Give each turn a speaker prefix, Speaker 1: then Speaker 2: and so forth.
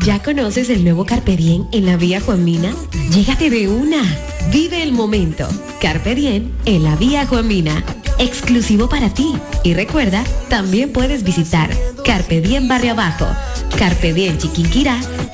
Speaker 1: ¿Ya conoces el nuevo Carpe Diem en la Vía Juan Mina? Llégate de una. Vive el momento. Carpe Diem en la Vía Juan Mina. Exclusivo para ti. Y recuerda, también puedes visitar Carpe Diem Barrio Abajo, Carpe Diem Chiquinquirá